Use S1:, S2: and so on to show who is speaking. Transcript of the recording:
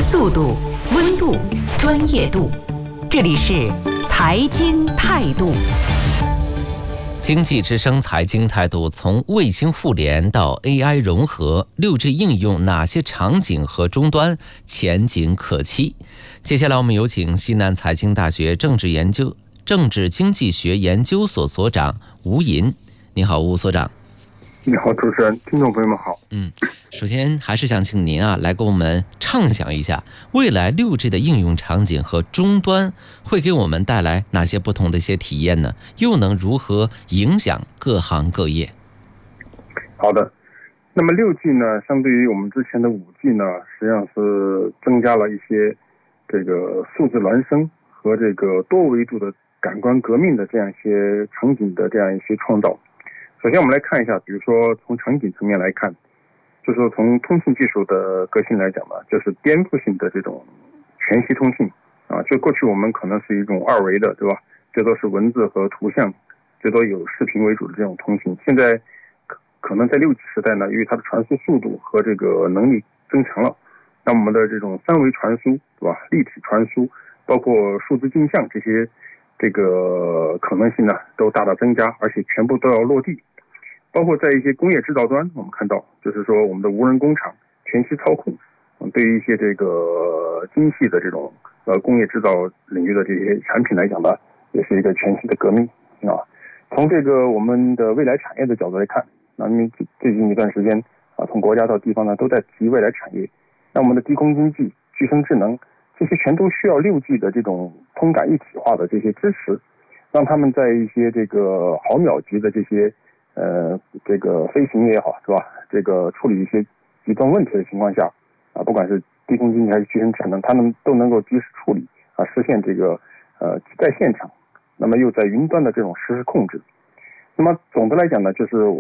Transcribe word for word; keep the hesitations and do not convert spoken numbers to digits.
S1: 速度、温度、专业度，这里是财经态度。
S2: 经济之声财经态度，从卫星互联到 A I 融合， 六 G 应用哪些场景和终端前景可期？接下来我们有请西南财经大学政治研究政治经济学研究所所长吴银。你好，吴所长。
S3: 你好，主持人，听众朋友们好。
S2: 嗯，首先还是想请您啊来给我们畅想一下，未来 六 G 的应用场景和终端会给我们带来哪些不同的一些体验呢？又能如何影响各行各业？
S3: 好的，那么 六 G 呢，相对于我们之前的 五 G 呢，实际上是增加了一些这个数字孪生和这个多维度的感官革命的这样一些场景的这样一些创造。首先我们来看一下，比如说从场景层面来看，就是说从通信技术的革新来讲呢，就是颠覆性的这种全息通信啊，就过去我们可能是一种二维的，对吧？最多是文字和图像，最多有视频为主的这种通信。现在可能在 六 G 时代呢，由于它的传输速度和这个能力增强了，那我们的这种三维传输，对吧？立体传输，包括数字镜像这些这个可能性呢都大大增加，而且全部都要落地。包括在一些工业制造端，我们看到就是说我们的无人工厂全息操控，对于一些这个精细的这种呃工业制造领域的这些产品来讲呢，也是一个全息的革命啊。从这个我们的未来产业的角度来看，那因为最近一段时间啊，从国家到地方呢都在提未来产业，那我们的低空经济、具身智能，这些全都需要 六 G 的这种通感一体化的这些支持，让他们在一些这个毫秒级的这些呃，这个飞行也好，是吧？这个处理一些极端问题的情况下，啊，不管是低空经济还是具身智能，他们都能够及时处理啊，实现这个呃在现场，那么又在云端的这种实时控制。那么总的来讲呢，就是